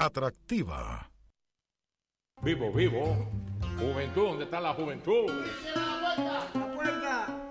atractiva. Vivo, vivo. Juventud, ¿dónde está la juventud? ¡La puerta!